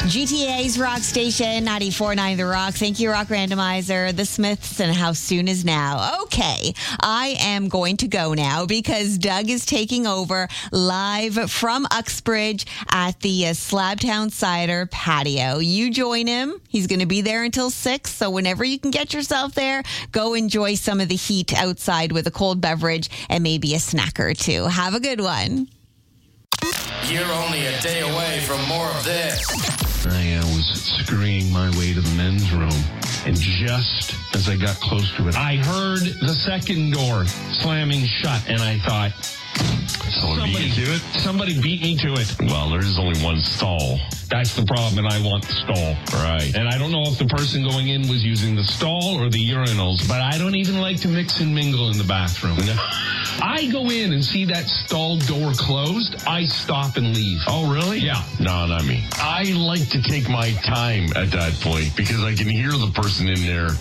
GTA's Rock Station, 94.9 The Rock. Thank you, Rock Randomizer, The Smiths, and How Soon Is Now. Okay, I am going to go now because Doug is taking over live from Uxbridge at the Slabtown Cider patio. You join him. He's going to be there until 6, so whenever you can get yourself there, go enjoy some of the heat outside with a cold beverage and maybe a snack or two. Have a good one. You're only a day away from more of this. I was scurrying my way to the men's room, and just as I got close to it, I heard the second door slamming shut, and I thought, somebody beat me to it. Well, there is only one stall. That's the problem, and I want the stall. Right. And I don't know if the person going in was using the stall or the urinals, but I don't even like to mix and mingle in the bathroom. I go in and see that stall door closed, I stop and leave. Oh, really? Yeah. No, not me. I like to take my time at that point because I can hear the person in there